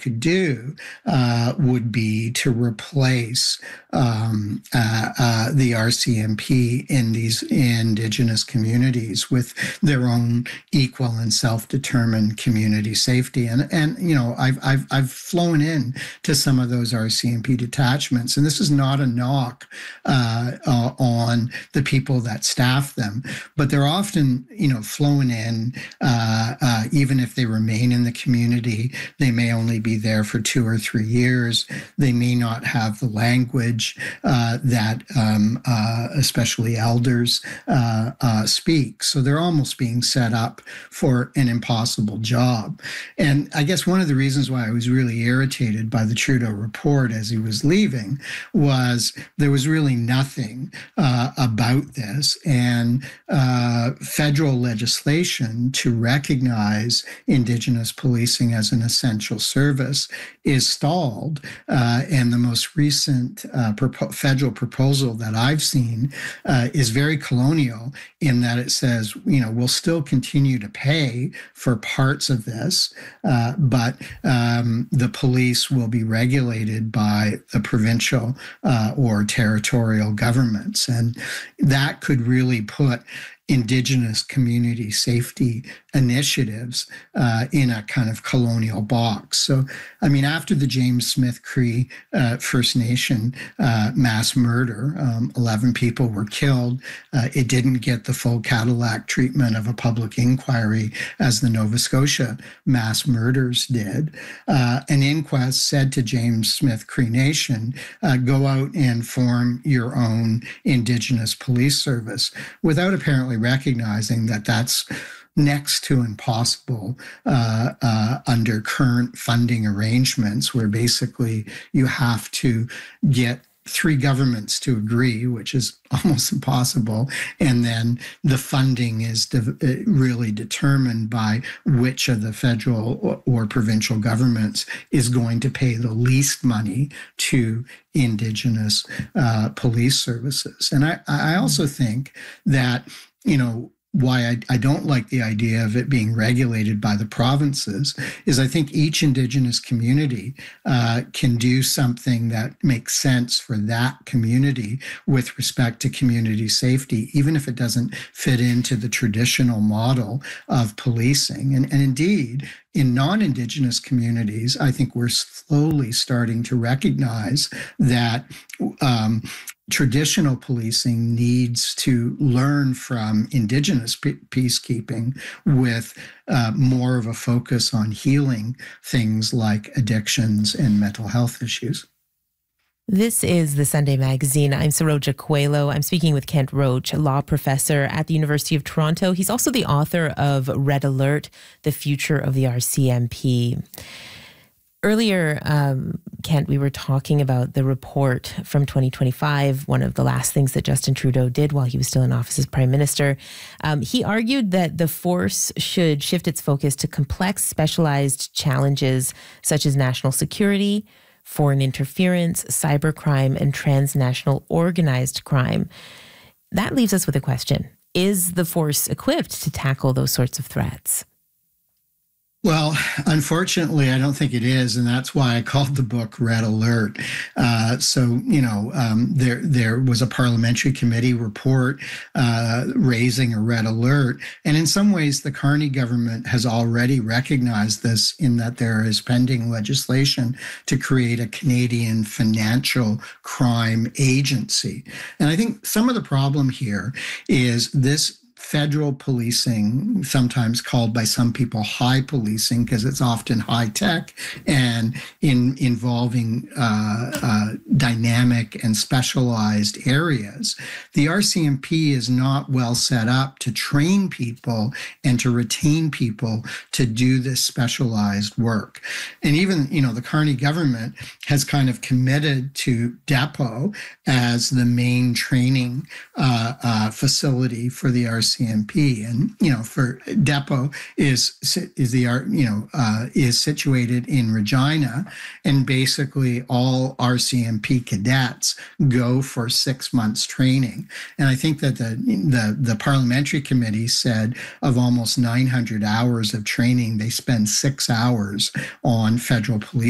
could do would be to replace the RCMP in these Indigenous communities with their own equal and self-determined community safety. And you know, I've flown in to some of those RCMP detachments, and this is not a knock on the people that staff them, but they're often, you know, flown in, even if they remain in the community, they may only be there for 2 or 3 years. They may not have the language that especially elders speak. So they're almost being set up for an impossible job. And I guess one of the reasons why I was really irritated by the Trudeau report as he was leaving was there was really nothing about this. And federal legislation to recognize Indigenous policing as an essential service is stalled. And the most recent federal proposal that I've seen is very colonial in that it says, you know, we'll still continue to pay for parts of this, but the police will be regulated by the provincial or territorial governments. And that could really put Indigenous community safety initiatives in a kind of colonial box. So, I mean, after the James Smith Cree First Nation mass murder, 11 people were killed. It didn't get the full Cadillac treatment of a public inquiry as the Nova Scotia mass murders did. An inquest said to James Smith Cree Nation, go out and form your own Indigenous police service, without apparently recognizing that that's next to impossible under current funding arrangements, where basically you have to get 3 governments to agree, which is almost impossible. And then the funding is really determined by which of the federal or provincial governments is going to pay the least money to Indigenous police services. And I also think that, you know, why I don't like the idea of it being regulated by the provinces is I think each Indigenous community can do something that makes sense for that community with respect to community safety, even if it doesn't fit into the traditional model of policing. And indeed, in non-Indigenous communities, I think we're slowly starting to recognize that traditional policing needs to learn from Indigenous peacekeeping with more of a focus on healing things like addictions and mental health issues. This is The Sunday Magazine. I'm Saroja Coelho. I'm speaking with Kent Roach, a law professor at the University of Toronto. He's also the author of Red Alert, The Future of the RCMP. Earlier, Kent, we were talking about the report from 2025, one of the last things that Justin Trudeau did while he was still in office as Prime Minister. He argued that the force should shift its focus to complex, specialized challenges such as national security, foreign interference, cybercrime, and transnational organized crime. That leaves us with a question. Is the force equipped to tackle those sorts of threats? Well, unfortunately, I don't think it is, and that's why I called the book Red Alert. There was a parliamentary committee report raising a red alert, and in some ways, the Carney government has already recognized this in that there is pending legislation to create a Canadian financial crime agency. And I think some of the problem here is this federal policing, sometimes called by some people high policing because it's often high tech and involving dynamic and specialized areas. The RCMP is not well set up to train people and to retain people to do this specialized work. And even, the Carney government has kind of committed to Depot as the main training facility for the RCMP. And, for Depot is situated in Regina, and basically all RCMP cadets go for 6 months training. And I think that the parliamentary committee said of almost 900 hours of training, they spend 6 hours on federal police